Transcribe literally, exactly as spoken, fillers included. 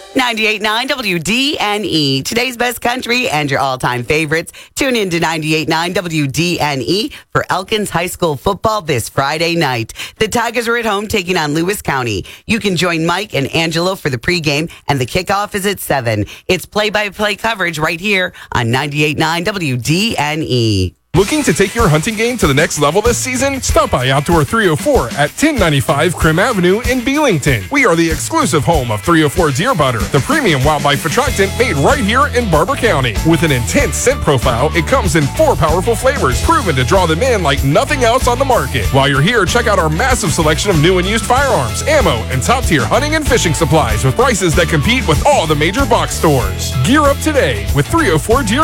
ninety-eight point nine W D N E, today's best country and your all-time favorites. Tune in to ninety-eight point nine W D N E for Elkins High School football this Friday night. The Tigers are at home taking on Lewis County. You can join Mike and Angelo for the pregame, and the kickoff is at seven. It's play-by-play coverage right here on ninety-eight point nine W D N E. Looking to take your hunting game to the next level this season? Stop by Outdoor three oh four at ten ninety-five Krim Avenue in Belington. We are the exclusive home of three oh four Deer Butter, the premium wildlife attractant made right here in Barber County. With an intense scent profile, it comes in four powerful flavors, proven to draw them in like nothing else on the market. While you're here, check out our massive selection of new and used firearms, ammo, and top-tier hunting and fishing supplies with prices that compete with all the major box stores. Gear up today with three oh four Deer